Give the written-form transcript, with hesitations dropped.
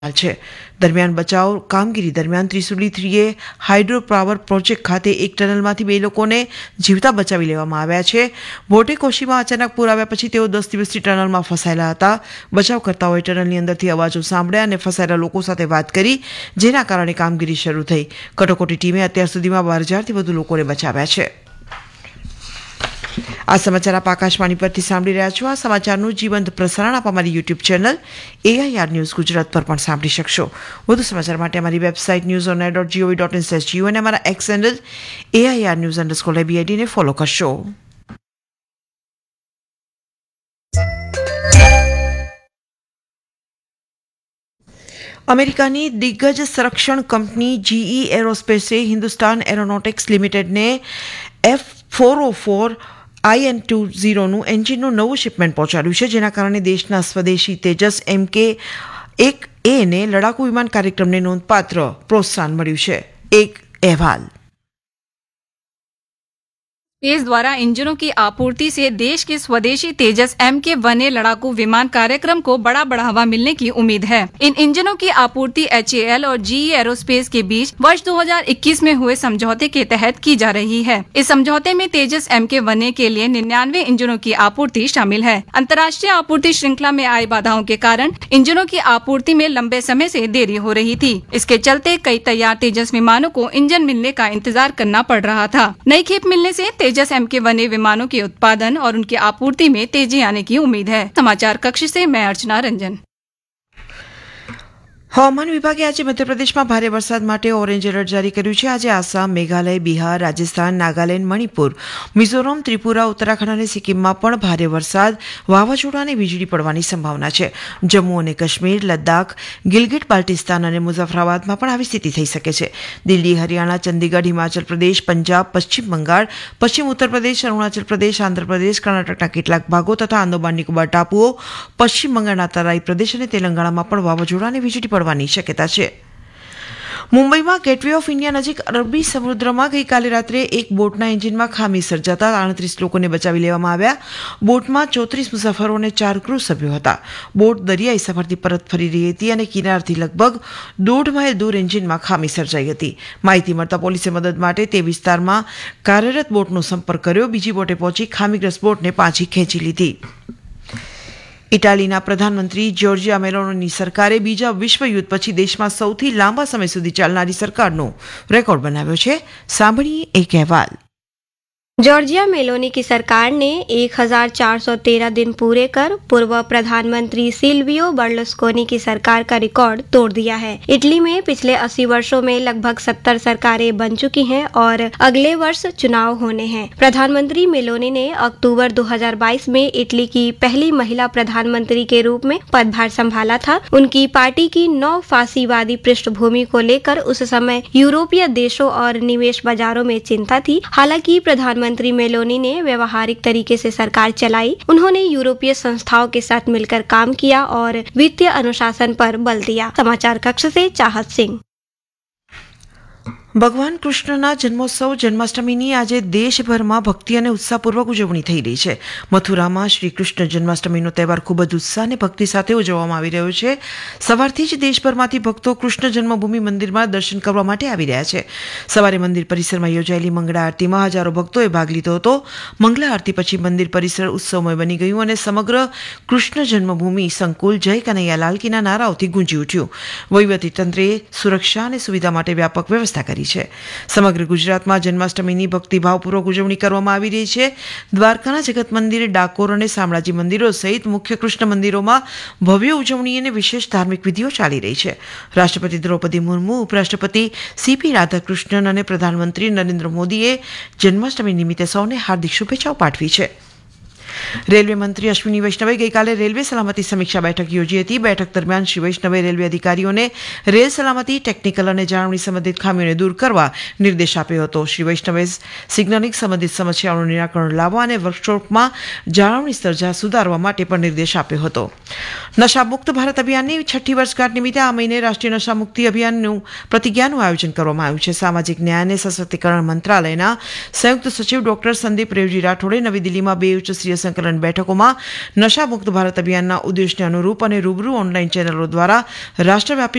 છે. દરમિયાન બચાવ કામગીરી દરમિયાન ત્રિશુલી 3 હાઇડ્રો પાવર પ્રોજેક્ટ ખાતે એક ટનલમાંથી 2 લોકોને જીવતા બચાવી લેવામાં આવ્યા છે. બોટેકોશીમાં અચાનક પૂર આવ્યા પછી તેઓ 10 દિવસથી ટનલમાં ફસાયેલા હતા. બચાવકર્તાઓએ ટનલની અંદરથી અવાજો સાંભળ્યા અને ફસાયેલા લોકો સાથે વાત કરી, જેના કારણે કામગીરી શરૂ થઈ. કટોકટી ટીમે અત્યાર સુધીમાં 12,000થી વધુ લોકોને બચાવ્યા છે. આ સમાચાર આપ આકાશવાણી પરથી સાંભળી રહ્યા છો. આ સમાચારનું જીવંત પ્રસારણ આપ અમારી YouTube channel AIR news Gujarat પર પણ સાંભળી શકશો. વધુ સમાચાર માટે અમારી વેબસાઇટ newsonair.gov.in/geo અને અમારા એક્સ હેન્ડલ AIR_news_LABID ને ફોલો કરશો. અમેરિકાની દિગ્ગજ સંરક્ષણ કંપની GE એરોસ્પેસે હિન્દુસ્તાન એરોનોટિક્સ લિમિટેડને F404 IN-20નું એન્જિનનું નવું શિપમેન્ટ પહોંચાડ્યું છે, જેના કારણે દેશના સ્વદેશી તેજસ MK-1A ને લડાકુ વિમાન કાર્યક્રમને નોંધપાત્ર પ્રોત્સાહન મળ્યું છે. એક અહેવાલ. स्पेस द्वारा इंजनों की आपूर्ति से देश के स्वदेशी तेजस MK-1A लड़ाकू विमान कार्यक्रम को बड़ा बढ़ावा मिलने की उम्मीद है. इन इंजनों की आपूर्ति HAL और GE एरोस्पेस के बीच वर्ष 2021 में हुए समझौते के तहत की जा रही है. इस समझौते में तेजस MK-1A के लिए 99 इंजनों की आपूर्ति शामिल है. अंतर्राष्ट्रीय आपूर्ति श्रृंखला में आई बाधाओं के कारण इंजनों की आपूर्ति में लंबे समय से देरी हो रही थी. इसके चलते कई तैयार तेजस विमानों को इंजन मिलने का इंतजार करना पड़ रहा था. नई खेप मिलने से तेजस MK-1A विमानों के उत्पादन और उनकी आपूर्ति में तेजी आने की उम्मीद है. समाचार कक्ष से मैं अर्चना रंजन. હવામાન વિભાગે આજે મધ્યપ્રદેશમાં ભારે વરસાદ માટે ઓરેન્જ એલર્ટ જારી કર્યું છે. આજે આસામ, મેઘાલય, બિહાર, રાજસ્થાન, નાગાલેન્ડ, મણિપુર, મિઝોરમ, ત્રિપુરા, ઉત્તરાખંડ અને સિક્કિમમાં પણ ભારે વરસાદ, વાવાઝોડા અને વીજળી પડવાની સંભાવના છે. જમ્મુ અને કાશ્મીર, લદ્દાખ, ગિલગિટ બાલ્ટિસ્તાન અને મુઝફ્ફરાબાદમાં પણ આવી સ્થિતિ થઈ શકે છે. દિલ્હી, હરિયાણા, ચંદીગઢ, હિમાચલ પ્રદેશ, પંજાબ, પશ્ચિમ બંગાળ, પશ્ચિમ ઉત્તર પ્રદેશ, અરુણાચલ પ્રદેશ, આંધ્રપ્રદેશ, કર્ણાટકના કેટલાક ભાગો તથા આંદોમાન નિકોબાર ટાપુઓ, પશ્ચિમ બંગાળના તરાઈ પ્રદેશ અને તેલંગાણામાં પણ વાવાઝોડા અને વીજળી પડવાની શક્યતા છે. મુંબઈમાં ગેટવે ઓફ ઇન્ડિયા નજીક અરબી સમુદ્રમાં ગઈકાલે રાત્રે એક બોટના એન્જિનમાં ખામી સર્જાતા 38 લોકોને બચાવી લેવામાં આવ્યા. બોટમાં 34 મુસાફરો અને 4 ક્રૂ સભ્યો હતા. બોટ દરિયાઈ સફરથી પરત ફરી રહી હતી અને કિનારથી લગભગ 1.5 માઇલ દૂર એન્જિનમાં ખામી સર્જાઈ હતી. માહિતી મળતા પોલીસે મદદ માટે તે વિસ્તારમાં કાર્યરત બોટનો સંપર્ક કર્યો. બીજી બોટે પહોંચી ખામીગ્રસ્ત બોટને પાછી ખેંચી લીધી. ઇટાલીના પ્રધાનમંત્રી જ્યોર્જિયા મેલોનીની સરકારે બીજા વિશ્વયુદ્ધ પછી દેશમાં સૌથી લાંબા સમય સુધી ચાલનારી સરકારનો રેકોર્ડ બનાવ્યો છે. સાંભળીએ એક અહેવાલ. जॉर्जिया मेलोनी की सरकार ने 1413 दिन पूरे कर पूर्व प्रधानमंत्री सिल्वियो बर्लुस्कोनी की सरकार का रिकॉर्ड तोड़ दिया है. इटली में पिछले 80 वर्षों में लगभग 70 सरकारें बन चुकी हैं और अगले वर्ष चुनाव होने हैं. प्रधानमंत्री मेलोनी ने अक्टूबर 2022 में इटली की पहली महिला प्रधानमंत्री के रूप में पदभार संभाला था. उनकी पार्टी की नौ फासीवादी पृष्ठभूमि को लेकर उस समय यूरोपीय देशों और निवेश बाजारों में चिंता थी. हालांकि प्रधानमंत्री मेलोनी ने व्यवहारिक तरीके से सरकार चलाई. उन्होंने यूरोपीय संस्थाओं के साथ मिलकर काम किया और वित्तीय अनुशासन पर बल दिया. समाचार कक्ष से चाहत सिंह. ભગવાન કૃષ્ણના જન્મોત્સવ જન્માષ્ટમીની આજે દેશભરમાં ભક્તિ અને ઉત્સાહપૂર્વક ઉજવણી થઈ રહી છે. મથુરામાં શ્રી કૃષ્ણ જન્માષ્ટમીનો તહેવાર ખૂબ જ ઉત્સાહ અને ભક્તિ સાથે ઉજવવામાં આવી રહ્યો છે. સવારથી જ દેશભરમાંથી ભક્તો કૃષ્ણ જન્મભૂમિ મંદિરમાં દર્શન કરવા માટે આવી રહ્યા છે. સવારે મંદિર પરિસરમાં યોજાયેલી મંગળા આરતીમાં હજારો ભક્તોએ ભાગ લીધો હતો. મંગળા આરતી પછી મંદિર પરિસર ઉત્સવમય બની ગયું અને સમગ્ર કૃષ્ણ જન્મભૂમિ સંકુલ જય કનૈયા લાલકીના નારાઓથી ગુંજી ઉઠ્યું. વહીવટીતંત્રે સુરક્ષા અને સુવિધા માટે વ્યાપક વ્યવસ્થા કરી છે. સમગ્ર ગુજરાતમાં જન્માષ્ટમીની ભક્તિભાવપૂર્વક ઉજવણી કરવામાં આવી રહી છે. દ્વારકાના જગત મંદિર, ડાકોર અને શામળાજી મંદિરો સહિત મુખ્ય કૃષ્ણ મંદિરોમાં ભવ્ય ઉજવણી અને વિશેષ ધાર્મિક વિધિઓ ચાલી રહી છે. રાષ્ટ્રપતિ દ્રૌપદી મુર્મુ, ઉપરાષ્ટ્રપતિ CP રાધાકૃષ્ણન અને પ્રધાનમંત્રી નરેન્દ્ર મોદીએ જન્માષ્ટમી નિમિત્તે સૌને હાર્દિક શુભેચ્છાઓ પાઠવી છે. રેલવે મંત્રી અશ્વિની વૈષ્ણવે ગઈકાલે રેલવે સલામતી સમીક્ષા બેઠક યોજી હતી. બેઠક દરમિયાન શ્રી વૈષ્ણવે રેલવે અધિકારીઓને રેલ સલામતી, ટેકનિકલ અને જાળવણી સંબંધિત ખામીઓને દૂર કરવા નિર્દેશ આપ્યો હતો. શ્રી વૈષ્ણવે સિગ્નલિંગ સંબંધિત સમસ્યાઓનું નિરાકરણ લાવવા અને વર્કશોપમાં જાળવણી સ્તર સુધારવા માટે પણ નિર્દેશ આપ્યો હતો. નશામુક્ત ભારત અભિયાનની 6ઠ્ઠી વર્ષગાંઠ નિમિત્તે આ મહિને રાષ્ટ્રીય નશામુક્તિ અભિયાનનું પ્રતિજ્ઞાનું આયોજન કરવામાં આવ્યું છે. સામાજિક ન્યાય અને સશક્તિકરણ મંત્રાલયના સંયુક્ત સચિવ ડોક્ટર સંદીપ રેવજી રાઠોડે નવી દિલ્હીમાં 2 ઉચ્ચ સ્તરીય સંકલન સંકલન બેઠકોમાં નશામુક્ત ભારત અભિયાનના ઉદ્દેશને અનુરૂપ અને રૂબરૂ ઓનલાઈન ચેનલો દ્વારા રાષ્ટ્રવ્યાપી